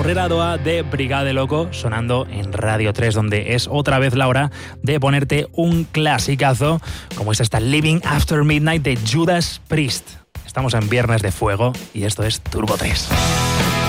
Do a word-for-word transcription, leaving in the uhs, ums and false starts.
Aurrera Doa de Brigade Loco, sonando en Radio tres, donde es otra vez la hora de ponerte un clasicazo, como es esta Living After Midnight de Judas Priest. Estamos en Viernes de Fuego y esto es Turbo tres.